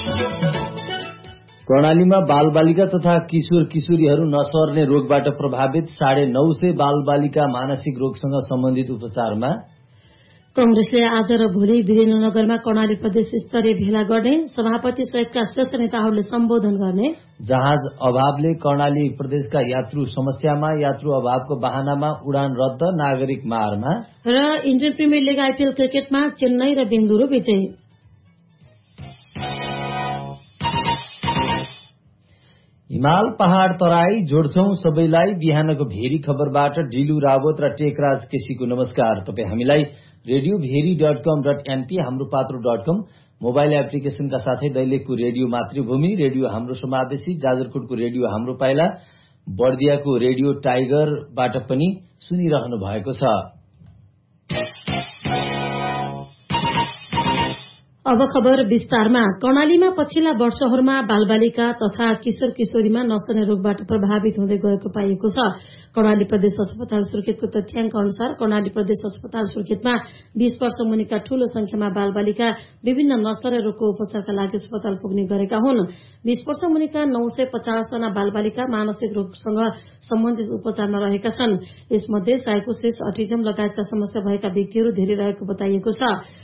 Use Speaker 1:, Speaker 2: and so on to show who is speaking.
Speaker 1: कर्णालीमा बालबालिका तथा किशोर किशोरीहरू नसर्ने रोगबाट प्रभावित 950 बालबालिका मानसिक रोगसँग सम्बन्धित उपचारमा।
Speaker 2: कंग्रेसले आज र भोलि वीरेन्द्रनगरमा कर्णाली प्रदेश स्तरीय भेला गर्ने, सभापति सहितका शीर्ष नेताहरूले सम्बोधन गर्ने।
Speaker 1: जहाज अभावले कर्णाली प्रदेशका यात्रु समस्यामा, यात्रु अभावको बहानामा उडान रद्द, नागरिक मारमा।
Speaker 2: र इन्डियन प्रिमियर लिग आईपीएल क्रिकेटमा चेन्नई र बेंगलुरू विजयी।
Speaker 1: हिमाल पहाड़ तराई जोड्छौं सबैलाई। बिहानको भेरी खबरबाट डिलु रावत र टेकराज केसीको नमस्कार। तपाई हामीलाई radiobheri.com.np, हाम्रो पात्रो.com मोबाइल एप्लिकेशनका साथै दैलेखको रेडियो मातृभूमि, रेडियो हाम्रो समावेशी, जाजरकोटको रेडियो हाम्रो पाइला, बर्दियाको रेडियो टाइगरबाट पनि सुनिरहनु भएको छ।
Speaker 2: अब खबर विस्तारमा। कर्णालीमा पछिल्ला वर्षहरूमा बालबालिका तथा किशोर किशोरीमा नसर्ने रोगबाट प्रभावित हुँदै गएको पाइएको छ। कर्णाली प्रदेश अस्पताल सुर्खेतको तथ्याङ्क अनुसार कर्णाली प्रदेश अस्पताल सुर्खेतमा 20 वर्ष मुनिका ठूलो संख्यामा बालबालिका विभिन्न नसर्ने रोगको उपचारका लागि अस्पताल पुग्ने गरेका हुन्। 20 वर्ष मुनिका 950 जना बालबालिका मानसिक रोगसँग सम्बन्धित उपचारमा रहेका छन्। यसमध्ये साइकोसिस, अटिजम लगायतका समस्या भएका व्यक्तिहरू धेरै रहेको बताइएको छ।